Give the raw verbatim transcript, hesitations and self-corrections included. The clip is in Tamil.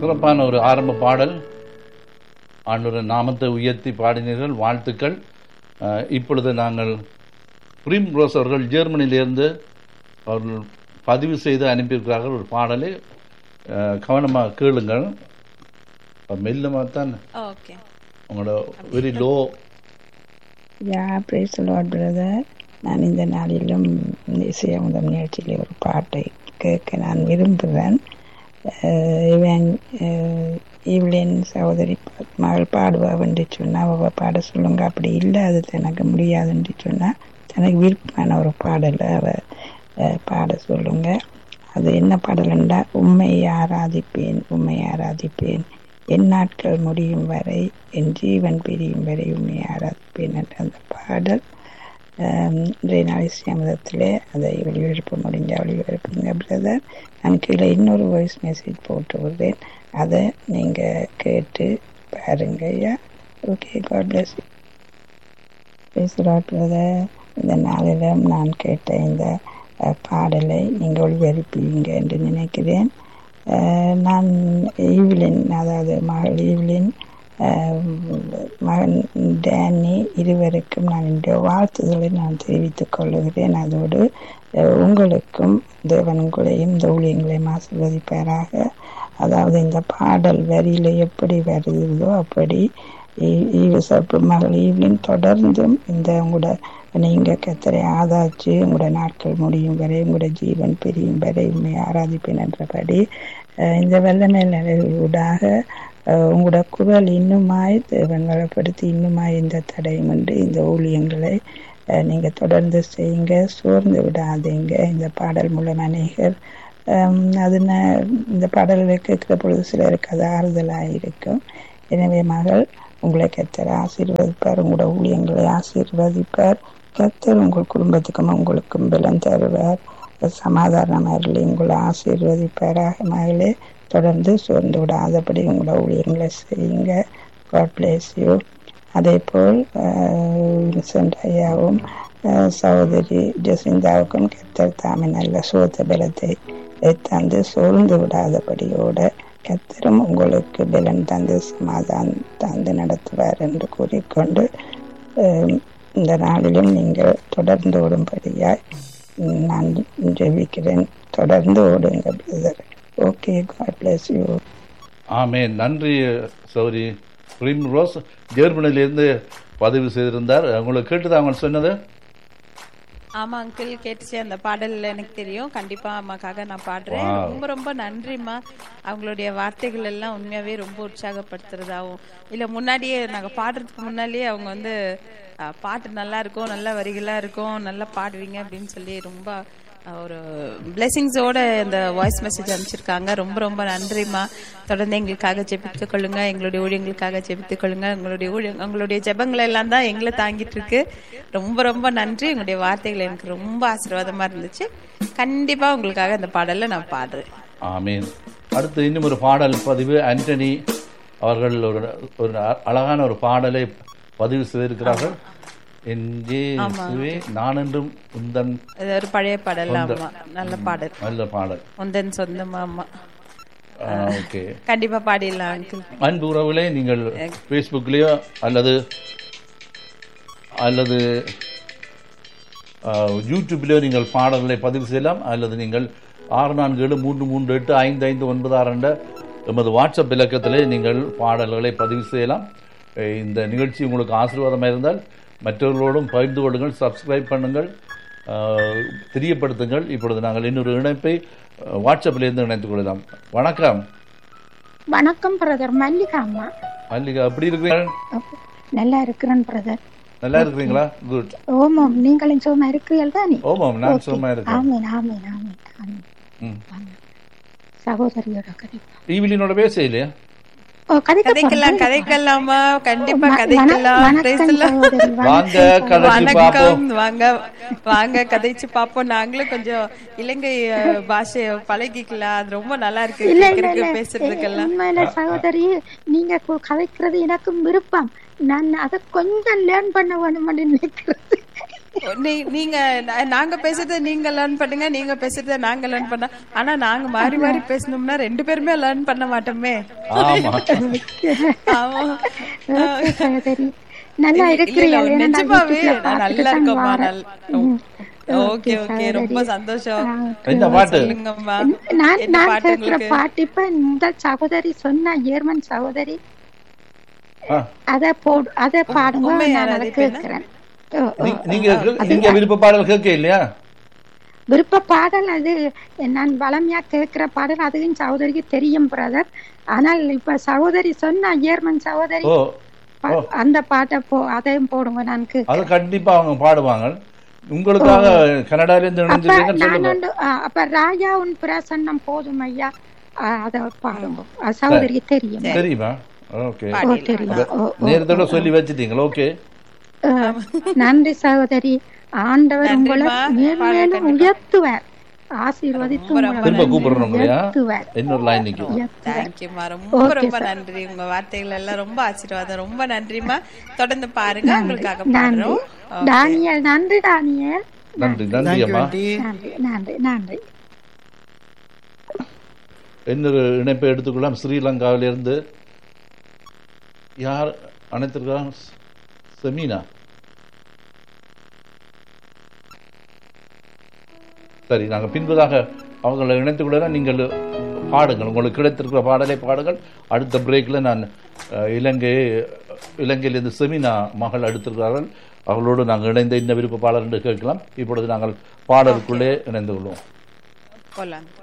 சிறப்பான ஒரு ஆரம்ப பாடல். ஆண்டவரின் நாமத்தை உயர்த்தி பாடினீர்கள், வாழ்த்துக்கள். இப்பொழுது நாங்கள் பிரிம் ரோஸ் அவர்கள் ஜெர்மனியிலிருந்து அவர்கள் பதிவு செய்து அனுப்பியிருக்கிறார்கள் ஒரு பாடலை. கவனமாக கேளுங்கள், மெல்லமாக தான் உங்களோட very low. Yeah praise the Lord brother. நான் இந்த நாளிலும் இசையமுதம் நிகழ்ச்சியில் ஒரு பாட்டை கேட்க நான் விரும்புகிறேன். இவன் இவளின் சகோதரி மகள் பாடுவான்னு சொன்னால் அவள் பாட சொல்லுங்க, அப்படி இல்லை அது எனக்கு முடியாதுன்னு சொன்னால் தனக்கு விருப்பமான ஒரு பாடலை அவள் பாட சொல்லுங்க. அது என்ன பாடல்ண்டா, உம்மை ஆராதிப்பேன் உம்மை ஆராதிப்பேன் என் நாட்கள் முடியும் வரை என் ஜீவன் பிரியும் வரை உண்மை ஆராதிப்பேன் என்ற அந்த பாடல் மதத்திலே அதை ஒளிபரப்ப முடிஞ்ச ஒளிபரப்புங்க பிரதர். நான் கீழே இன்னொரு வாய்ஸ் மெசேஜ் போட்டு விடுறேன், அதை நீங்கள் கேட்டு பாருங்க ஐயா. Okay, God bless you. பேசுகிறார் பிரதர். இந்த நாளிலும் நான் கேட்ட இந்த பாடலை நீங்கள் ஒளிபரப்புவீங்க என்று நினைக்கிறேன். நான் ஈவிலின், அதாவது மகள் ஈவிலின், மகன் டேனி இருவருக்கும் நான் இந்த வாழ்த்துதலை நான் தெரிவித்துக் கொள்ளுகிறேன். அதோடு உங்களுக்கும் தேவன் உங்களையும் இந்த ஊழியங்களையும் ஆசீர்வதிப்பாராக. அதாவது இந்த பாடல் வரியில எப்படி வருகிறதோ அப்படி மகள் ஈவிலின் தொடர்ந்தும் இந்த உங்களோட நீங்க கத்தரை ஆதாச்சு உங்களோட நாட்கள் முடியும் வரை உங்களோட ஜீவன் பிரியும் வரை உண்மை ஆராதிப்பேன் என்றபடி இந்த வெள்ளமை நிலையூடாக உங்களோட குரல் இன்னுமாய் தேவன் வளப்படுத்தி இன்னுமாய் இந்த தடையுமின்றி இந்த ஊழியங்களை நீங்க தொடர்ந்து செய்யுங்க, சோர்ந்து விடாதீங்க. இந்த பாடல் மூலம் அநேகர் அதன இந்த பாடல்களை கேட்கிற பொழுது சிலருக்கு அது ஆறுதலாக இருக்கும். எனவே மகள் உங்களை கத்தர் ஆசீர்வதிப்பார், உங்களோட ஊழியங்களை ஆசீர்வதிப்பார். கத்தர் உங்கள் குடும்பத்துக்கும் உங்களுக்கும் பலம் தருவார், சமாதானமாக உங்களை ஆசீர்வதிப்பாராக. மகளே தொடர்ந்து சோர்ந்து விடாதபடி உங்களோட ஊழியங்களை செய்யுங்க. God place you. அதே போல் வின்சென்ட் ஐயாவும் சகோதரி ஜெசிந்தாவுக்கும் கத்தர் தாமே நல்ல சோத்த பலத்தை தந்து சோர்ந்து விடாதபடியோட கத்தரும் உங்களுக்கு பலன் தந்து சமாதானம் தந்து நடத்துவார் என்று கூறிக்கொண்டு இந்த நாளிலும் நீங்கள் தொடர்ந்து ஓடும்படியாய் நான் ஜெபிக்கிறேன். தொடர்ந்து ஓடுங்க brother. Okay, God bless you. ஆமென். நன்றி சௌரி. பிரிம் ரோஸ் ஜெர்மனியிலிருந்து பதிவு செய்திருந்தார். உங்களுக்கு கேட்டுதான் அவங்க சொன்னது? ஆமா அங்கிள், கேட்டுச்சு. அந்த பாடல் எனக்கு தெரியும். கண்டிப்பா அம்மாக்காக நான் பாடுறேன். ரொம்ப ரொம்ப நன்றிம்மா. அவங்களுடைய வார்த்தைகள் எல்லாம் உண்மையாவே ரொம்ப உற்சாகப்படுத்துறதாவும் இல்ல, முன்னாடியே நாங்க பாடுறதுக்கு முன்னாடியே அவங்க வந்து பாட்டு நல்லா இருக்கும், நல்ல வரிகளா இருக்கும், நல்லா பாடுவீங்க அப்படின்னு சொல்லி ரொம்ப ஒரு பிளெஸிங்ஸோட இந்த வாய்ஸ் மெசேஜ் அனுப்பிச்சிருக்காங்க. ரொம்ப ரொம்ப நன்றிம்மா. தொடர்ந்து எங்களுக்காக ஜெபித்துக் கொள்ளுங்க, எங்களுடைய ஊழியங்களுக்காக ஜெபித்துக் கொள்ளுங்க. உங்களுடைய ஊழிய உங்களுடைய ஜெபங்கள் எல்லாம் தான் எங்களை தாங்கிட்டு இருக்கு. ரொம்ப ரொம்ப நன்றி. உங்களுடைய வார்த்தைகள் எனக்கு ரொம்ப ஆசீர்வாதமா இருந்துச்சு. கண்டிப்பா உங்களுக்காக இந்த பாடலை நான் பாடுறேன். ஆமீன். அடுத்து இன்னும் ஒரு பாடல் பதிவு. ஆண்டனி அவர்கள் ஒரு ஒரு அழகான ஒரு பாடலை பதிவு செய்திருக்கிறார்கள். நான் என்றும் உந்தன், ஒரு பழைய பாடல். ஆமா, நல்ல பாடல், நல்ல பாடல். உந்தன் சொந்தமா. ஆமா, ஓகே, கண்டிப்பா பாடிடலாம் அங்கிள். அன்பு உறவுகளே, நீங்கள் ஃபேஸ்புக்லயோ அல்லது அல்லது யூடியூப்லயோ நீங்கள் பாடல்களை பதிவு செய்யலாம். அல்லது நீங்கள் ஆறு நான்கு ஏழு மூன்று மூன்று எட்டு ஐந்து ஐந்து ஒன்பது ஆறு என்ற எமது வாட்ஸ்அப் இலக்கத்திலே நீங்கள் பாடல்களை பதிவு செய்யலாம். இந்த நிகழ்ச்சி உங்களுக்கு ஆசீர்வாதமாக இருந்தால் மற்றவர்களோடும் பகிர்ந்து கொள்ளுங்கள், சப்ஸ்கிரைப் பண்ணுங்கள், தெரியப்படுத்துங்கள். இப்பொழுது நாங்கள் இன்னொரு இணைப்பை வாட்ஸ்அப்பிலிருந்து இணைத்துக் கொள்ளலாம். வணக்கம். வணக்கம் பிரதர். மல்லிகா அம்மா. மல்லிகா, எப்படி இருக்கிறீங்க? நல்லா இருக்கிறேன் பிரதர். நல்லா இருக்கிறீங்களா? குட். ஓமாம், நீங்களும் சும்மா இருக்கிறீர்கள் தானே? ஓமாம், நான் சும்மா இருக்கேன். ஆமீன் ஆமீன் ஆமீன் ஆமீன். சகோதரியோட கதை ஈவிலினோட பேச இல்லையா? கதைக்கலாம் கதைக்கலாமா? கண்டிப்பா கதைக்கலாம். வணக்கம், வாங்க வாங்க கதைச்சு பாப்போம். நாங்களும் கொஞ்சம் இலங்கை பாஷைய பழகிக்கலாம். அது ரொம்ப நல்லா இருக்கு பேசுறதுக்கெல்லாம். சகோதரி, நீங்க கதைக்கிறது எனக்கும் விருப்பம். நான் அதை கொஞ்சம் லேர்ன் பண்ண வேணும் நினைக்கிறது. நீ- நீங்க நா- நாங்க பேசுறத நீங்க லேர்ன் பண்ணுங்க, நீங்க பேசுறத நாங்க லேர்ன் பண்ண. ஆனா நாங்க மாறி மாறி பேசணும்னா ரெண்டு பேருமே லேர்ன் பண்ண மாட்டோமே. ஆமா ஆமா. ஓகே சகோதரி, நல்லா இல்ல, இல்ல, இருக்கிறீர்கள். ஏன்னா நான் நிஜமாவே யூடியூப்ல நான் பார்த்துட்டு நல்லா தான் இருக்கேம்மா. வாரேன். நல்- ம். ஓகே ஓகே, ரொம்ப சகோதரி. சந்தோஷம். ஆ, என்ன பாட்டு? சொல்லுங்கம்மா, நான் என்ன நான் பாட்டு கேட்கிற உங்களுக்கு? பாட்டு இப்ப இந்த சகோதரி சொன்ன ஜெர்மன் சகோதரி ஆ, அத போடு, அத பாடுங்க, உண்மையா நான் அதை அது இப்ப என்ன? கேட்கிறேன். ஓ, ஓ, நீ- ஓ. நீங்க நீங்க விருப்ப பாடல் கேட்க இல்லையா? விருப்ப பாடல் அது நான் வளமையா கேட்கிற பாடல், அதுவும் சகோதரிக்கு தெரியும் பிரதர். ஆனால் இப்ப சகோதரி சொன்ன ஜெர்மன் சகோதரி ஓ பா- அந்த பாட்டை போ அதையும் போடுங்க. நான் அது கேட்கிறேன். கண்டிப்பா அவங்க பாடுவாங்க. உங்களுக்காக கனடால இருந்து அப்ப இணைஞ்சிருக்கேன்னு நான் சொல்லுங்க. ஒன்று, ஆ, அப்ப ராஜா உன் பிரசன்னம் போதும் ஐயா, ஆ, அத பாடுங்க. அது சகோதரிக்கு தெரியும். தெரியுமா? ஓகே, ஓ, பாடிடலாம். தெரியும். ஓ, ஓ, நேரத்தோட சொல்லி வச்சிட்டீங்களா? ஓகே, ஆ, நன்றி சகோதரி. ஆண்டவர் உங்களை நன்றிம்மா. மேலும் பாடுங்க மேலும் கண்டிப்பா. உயர்த்துவார், ஆசீர்வதித்து ரொம்ப உங்களை திரும்ப மேலும் கூப்பிடுறோம் இல்லையா? உயர்த்துவார். இன்னொரு லைன் நிக்கும். உயர்த்துவார். தேங்க்யூமா, ரொம்ப ஓகே ரொம்ப சார். நன்றி. உங்க வார்த்தைகள் எல்லாம் ரொம்ப ஆசீர்வாதம். ரொம்ப நன்றிமா. தொடர்ந்து பாருங்க, நன்றி உங்களுக்காக நன்றி பாடுறோம். ஓகே. டானியல். நன்றி டானியல். நன்றி நன்றி அம்மா. நன்றி நன்றி நன்றி. இன்னொரு இணைப்பை எடுத்துக்கொள்ளலாம். ஸ்ரீலங்காவிலிருந்து யார் அனைத்திருக்காங்க? செமீனா. சரி, நாங்கள் பின்பதாக அவங்களை இணைத்துக் கொள்ளலாம். நீங்கள் பாடுங்கள், உங்களுக்கு கிடைத்திருக்கிற பாடலை பாடுங்கள். அடுத்த பிரேக்கில் நான் அஹ், இலங்கை இலங்கையிலிருந்து செமினா மகள் எடுத்திருக்கிறார்கள். அவர்களோடு நாங்கள் இணைந்த இந்த விருப்ப பாடல் என்று கேட்கலாம். இப்பொழுது நாங்கள் பாடலுக்குள்ளே இணைந்து கொள்வோம். போலாம்.